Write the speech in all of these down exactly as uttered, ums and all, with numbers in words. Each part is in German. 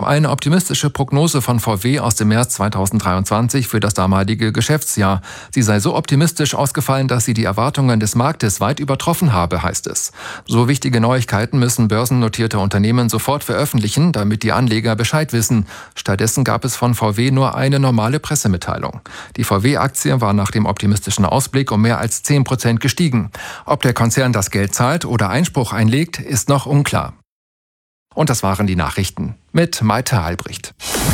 eine optimistische Prognose von V W aus dem März zweitausenddreiundzwanzig für das damalige Geschäftsjahr. Sie sei so optimistisch ausgefallen, dass sie die Erwartungen des Marktes weit übertroffen habe, heißt es. So wichtige Neuigkeiten müssen börsennotierte Unternehmen sofort veröffentlichen, damit die Anleger Bescheid wissen. Stattdessen gab es von V W nur eine normale Pressemitteilung. Die V W-Aktie war nach dem optimistischen Ausblick um mehr als zehn Prozent gestiegen. Ob der Konzern das Geld zahlt oder Einspruch einlegt, ist noch unklar. Und das waren die Nachrichten mit Malte Albrecht.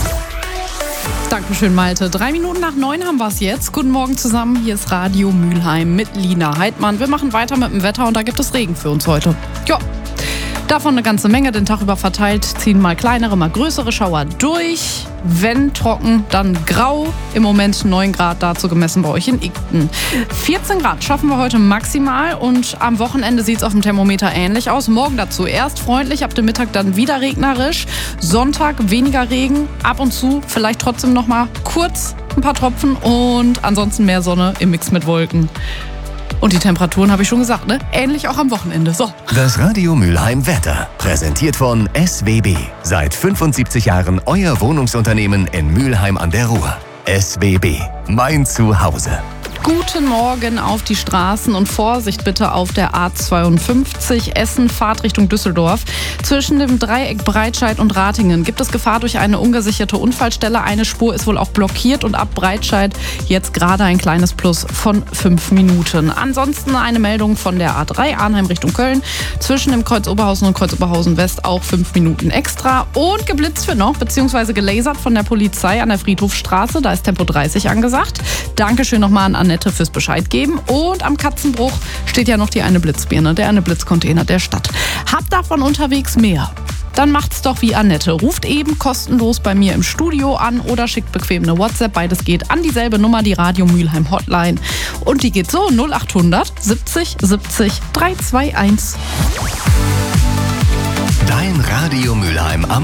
Dankeschön, Malte. Drei Minuten nach neun haben wir es jetzt. Guten Morgen zusammen, hier ist Radio Mülheim mit Lina Heidmann. Wir machen weiter mit dem Wetter und da gibt es Regen für uns heute. Ja, davon eine ganze Menge, den Tag über verteilt, ziehen mal kleinere, mal größere Schauer durch. Wenn trocken, dann grau. Im Moment neun Grad, dazu gemessen bei euch in Igten. vierzehn Grad schaffen wir heute maximal und am Wochenende sieht es auf dem Thermometer ähnlich aus. Morgen dazu erst freundlich, ab dem Mittag dann wieder regnerisch. Sonntag weniger Regen, ab und zu vielleicht trotzdem noch mal kurz ein paar Tropfen und ansonsten mehr Sonne im Mix mit Wolken. Und die Temperaturen habe ich schon gesagt, ne? Ähnlich auch am Wochenende. So. Das Radio Mülheim Wetter. Präsentiert von S W B. Seit fünfundsiebzig Jahren euer Wohnungsunternehmen in Mülheim an der Ruhr. S W B. Mein Zuhause. Guten Morgen auf die Straßen und Vorsicht bitte auf der A zweiundfünfzig Essen, Fahrt Richtung Düsseldorf. Zwischen dem Dreieck Breitscheid und Ratingen gibt es Gefahr durch eine ungesicherte Unfallstelle. Eine Spur ist wohl auch blockiert und ab Breitscheid jetzt gerade ein kleines Plus von fünf Minuten. Ansonsten eine Meldung von der A drei Arnheim Richtung Köln. Zwischen dem Kreuz Oberhausen und Kreuz Oberhausen West auch fünf Minuten extra. Und geblitzt wird noch, beziehungsweise gelasert von der Polizei an der Friedhofstraße. Da ist Tempo dreißig angesagt. Dankeschön nochmal an Annette fürs Bescheid geben. Und am Katzenbruch steht ja noch die eine Blitzbirne, der eine Blitzcontainer der Stadt. Habt davon unterwegs mehr? Dann macht's doch wie Annette. Ruft eben kostenlos bei mir im Studio an oder schickt bequem eine WhatsApp. Beides geht an dieselbe Nummer, die Radio Mülheim Hotline. Und die geht so null achthundert siebzig siebzig drei zwei eins. Dein Radio Mülheim am